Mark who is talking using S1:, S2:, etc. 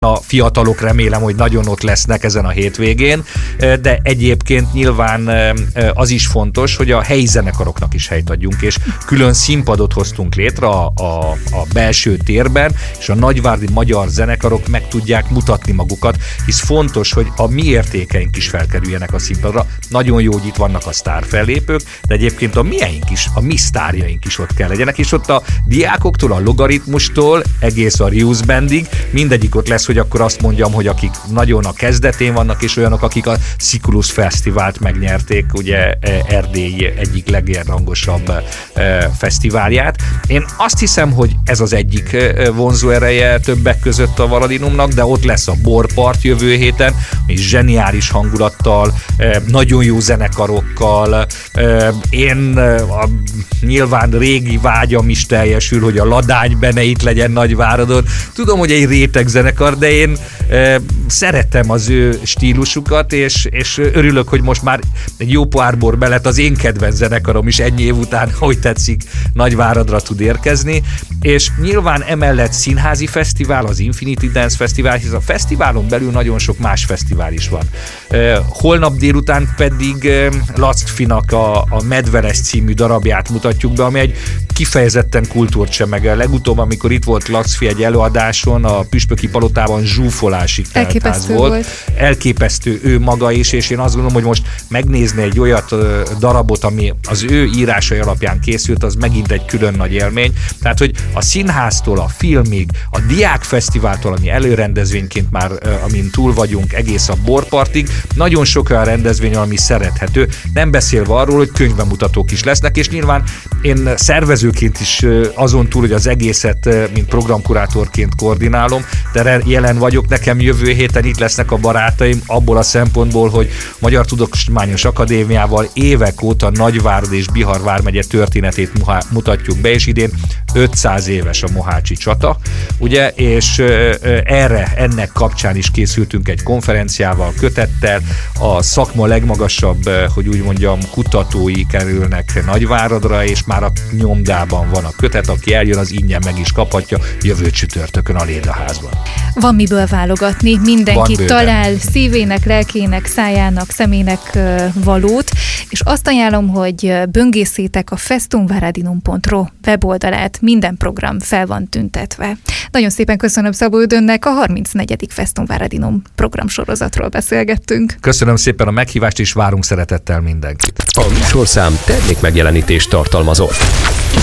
S1: A fiatalok remélem, hogy nagyon ott lesznek ezen a hétvégén, de egyébként nyilván az is fontos, hogy a helyi zenekaroknak is helyt adjunk, és külön színpadot hoztunk létre a belső térben, és a nagyvárdi magyar zenekarok meg tudják mutatni magukat, hisz fontos, hogy a mi értékeink is felkerüljenek a színpadra. Nagyon jó, hogy itt vannak a sztárfellépők, de egyébként a mieink is, a mi sztárjaink is ott kell legyenek, és ott a diákoktól, a Logaritmustól egész a Rius Bandig mindegyik ott lesz, hogy akkor azt mondjam, hogy akik nagyon a kezdetén vannak, és olyanok, akik a Sikulus Fesztivált megnyerték, ugye Erdély egyik legrangosabb fesztiválját. Én azt hiszem, hogy ez az egyik vonzó ereje többek között a Varadinumnak, de ott lesz a Borpart jövő héten, és zseniális hangulattal, nagyon jó zenekarokkal. Én nyilván régi vágyam is teljesül, hogy a Ladány Beneit legyen Nagyváradon. Tudom, hogy egy réteg zenekar, de én szeretem az ő stílusukat, és örülök, hogy most már egy jó pár bor mellett az én kedvenc zenekarom is ennyi év után, hogy tetszik, Nagyváradra tud érkezni, és nyilván emellett színházi fesztivál, az Infinity Dance Fesztivál, hisz a fesztiválon belül nagyon sok más fesztivál is van. Holnap délután pedig Lackfinak a Medveles című darabját mutatjuk be, ami egy kifejezetten kultúrcsemege. Legutóbb, amikor itt volt Lackfi egy előadáson, a Püspöki Palotában zsúfolásig teltház volt. Elképesztő ő maga is, és én azt gondolom, hogy most megnézni egy olyat darabot, ami az ő írásai alapján készült, az megint egy külön nagy élmény. Tehát, hogy a színháztól, a filmig, a diákfesztiváltól, ami előrendezvényként már, amin túl vagyunk, egész a Borpartig, nagyon sok olyan rendezvény, ami szerethető, nem beszélve arról, hogy könyvbemutatók is lesznek, és nyilván én szervezőként is azon túl, hogy az egészet, mint programkurátorként koordinálom, de jelen vagyok, nekem jövő héten itt lesznek a barátaim abból a szempontból, hogy Magyar Tudományos Akadémiával évek óta Nagyvárad és Bihar vármegye történetét mutatjuk be, és idén 500 éves a Mohácsi csata, ugye, és ennek kapcsán is készültünk egy konferenciával, kötettel, a szakma legmagasabb, hogy úgy mondjam, kutatói kerülnek Nagyváradra, és már a nyomdában van a kötet, aki eljön, az ingyen meg is kaphatja jövő csütörtökön a Lédaházban.
S2: Van miből válogatni, mindenki talál szívének, lelkének, szájának, szemének valót, és azt ajánlom, hogy böngészétek a festumvaradinum.ro weboldalát, minden program fel van tüntetve. Nagyon szépen köszönöm Szabó Ödönnek, a 34. Festumvaradinum programsorozatról beszélgettünk.
S1: Köszönöm szépen a meghívást, és várunk szeretettel mindenkit.
S3: A műsorszám termékmegjelenítést tartalmazott.